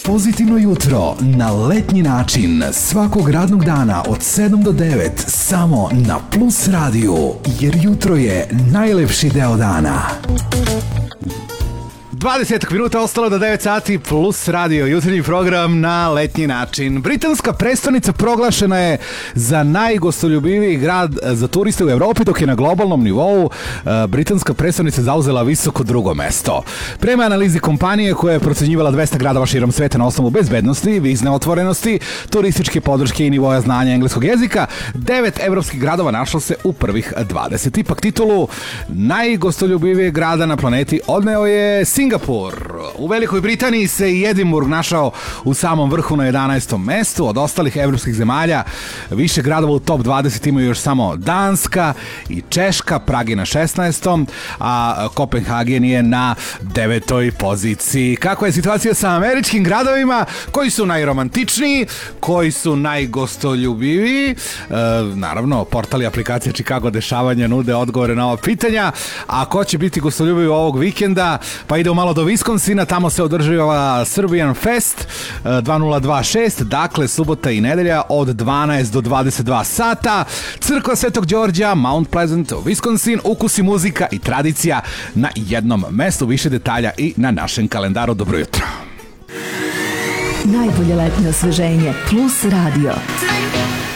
Pozitivno jutro na letnji način svakog radnog dana od 7 do 9 samo na Plus radiju, jer jutro je najlepši deo dana. 20 minuta ostalo do 9 sati, Plus radio, jutarnji program na letnji način. Britanska prestonica proglašena je za najgostoljubiviji grad za turiste u Evropi, dok je na globalnom nivou britanska prestonica zauzela visoko drugo mesto. Prema analizi kompanije koja je procenjivala 200 gradova širom sveta na osnovu bezbednosti, vizne otvorenosti, turističke podrške i nivoja znanja engleskog jezika, 9 evropskih gradova našlo se u prvih 20. Ipak titulu najgostoljubivijeg grada na planeti odneo je Singapur. U Velikoj Britaniji se i Edinburgh našao u samom vrhu na 11. mestu. Od ostalih evropskih zemalja više gradova u top 20 imaju još samo Danska i Češka, Prag je na 16. a Kopenhagen je na 9. poziciji. Kako je situacija sa američkim gradovima? Koji su najromantičniji? Koji su najgostoljubiviji? Naravno, portal i aplikacija Chicago dešavanja nude odgovore na ova pitanja. A ko će biti gostoljubiv ovog vikenda? Pa idemo malo do Wisconsina, tamo se održava Serbian Fest 2026, dakle subota i nedelja od 12 do 22 sata. Crkva Svetog Đorđa, Mount Pleasant, Wisconsin, ukusi, muzika i tradicija na jednom mestu. Više detalja i na našem kalendaru. Dobro jutro. Najbolje letnje osveženje Plus radio.